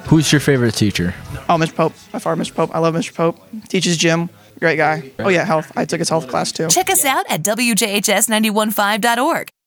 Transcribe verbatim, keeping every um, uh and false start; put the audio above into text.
Who's your favorite teacher? Oh, Mister Pope. By far, Mister Pope. I love Mister Pope. Teaches gym. Great guy. Oh, yeah, health. I took his health class, too. Check us out at W J H S nine one five dot org.